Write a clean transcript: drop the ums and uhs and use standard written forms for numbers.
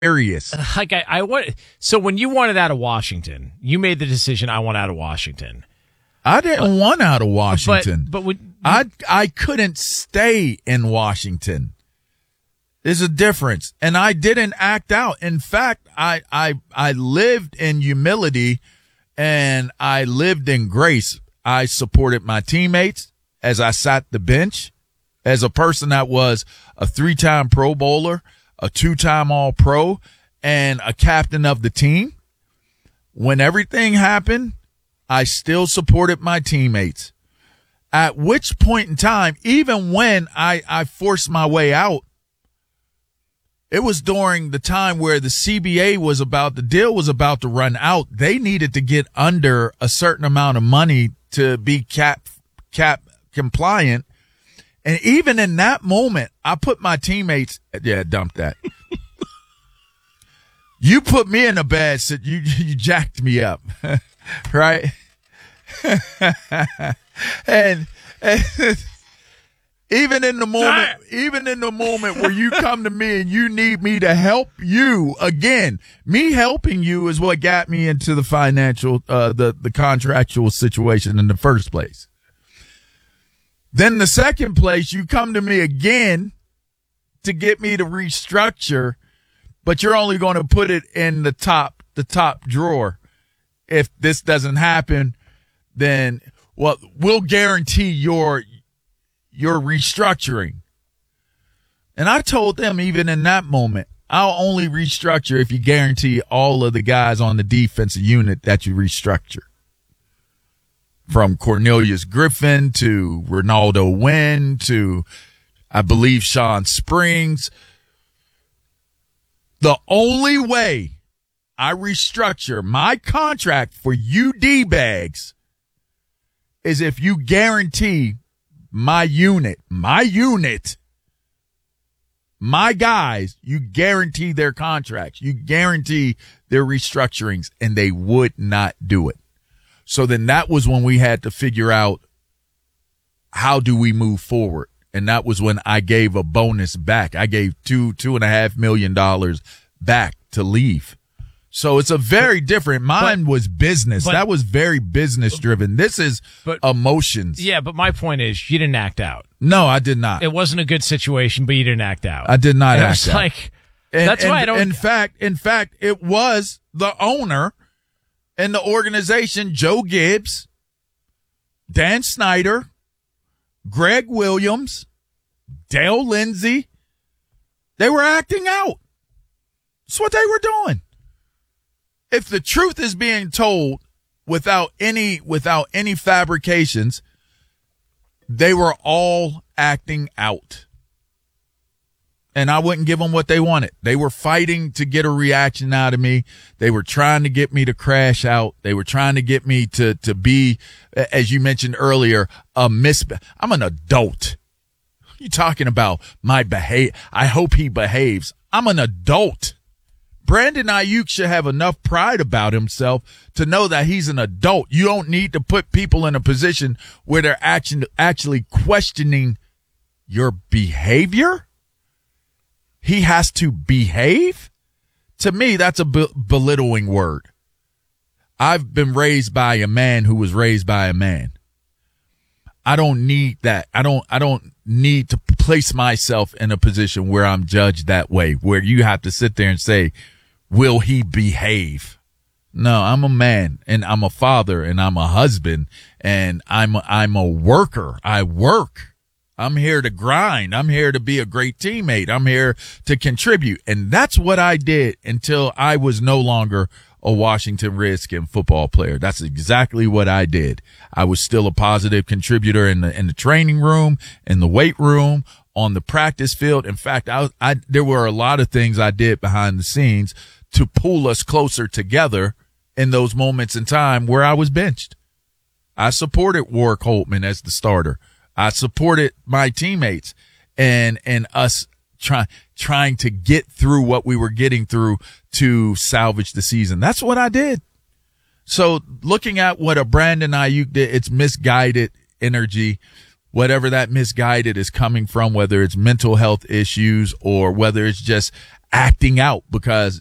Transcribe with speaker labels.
Speaker 1: hilarious.
Speaker 2: Like I want. So when you wanted out of Washington, you made the decision. I want out of Washington.
Speaker 1: I didn't want out of Washington,
Speaker 2: but
Speaker 1: I couldn't stay in Washington. There's a difference, and I didn't act out. In fact, I lived in humility, and I lived in grace. I supported my teammates as I sat the bench, as a person that was a 3-time Pro Bowler, a 2-time All-Pro, and a captain of the team. When everything happened, I still supported my teammates. At which point in time, even when I forced my way out, it was during the time where the CBA the deal was about to run out. They needed to get under a certain amount of money to be cap compliant. And even in that moment, I put my teammates, dump that. You put me in a bad situation. You jacked me up, right? and even in the moment where you come to me and you need me to help you again, me helping you is what got me into the financial, the contractual situation in the first place. Then the second place, you come to me again to get me to restructure, but you're only going to put it in the top drawer. If this doesn't happen, then we'll guarantee your restructuring. And I told them even in that moment, I'll only restructure if you guarantee all of the guys on the defensive unit that you restructure. From Cornelius Griffin to Ronaldo Wynn to, I believe, Sean Springs. The only way I restructure my contract for you D-bags is if you guarantee my guys, you guarantee their contracts, you guarantee their restructurings, and they would not do it. So then that was when we had to figure out how do we move forward. And that was when I gave a bonus back. I gave $2.5 million back to leave. So it's a very different. Mine was business. That was very business driven. This is emotions.
Speaker 2: Yeah, but my point is you didn't act out.
Speaker 1: No, I did not.
Speaker 2: It wasn't a good situation, but you didn't act out.
Speaker 1: I did not act out.
Speaker 2: That's why I don't.
Speaker 1: In fact, it was the owner and the organization, Joe Gibbs, Dan Snyder, Greg Williams, Dale Lindsey. They were acting out. That's what they were doing. If the truth is being told without any fabrications, they were all acting out. And I wouldn't give them what they wanted. They were fighting to get a reaction out of me. They were trying to get me to crash out. They were trying to get me to be, as you mentioned earlier, I'm an adult. You talking about my behavior? I hope he behaves. I'm an adult. Brandon Ayuk should have enough pride about himself to know that he's an adult. You don't need to put people in a position where they're actually questioning your behavior. He has to behave. To me, that's a belittling word. I've been raised by a man who was raised by a man. I don't need that. I don't need to place myself in a position where I'm judged that way, where you have to sit there and say, will he behave? No, I'm a man and I'm a father and I'm a husband and I'm a worker. I work. I'm here to grind. I'm here to be a great teammate. I'm here to contribute. And that's what I did until I was no longer a Washington Redskin football player. That's exactly what I did. I was still a positive contributor in the training room, in the weight room, on the practice field. In fact, there were a lot of things I did behind the scenes to pull us closer together in those moments in time where I was benched. I supported Warwick Holtman as the starter. I supported my teammates and us trying to get through what we were getting through to salvage the season. That's what I did. So looking at what a Brandon Ayuk did, it's misguided energy, whatever that misguided is coming from, whether it's mental health issues or whether it's just acting out because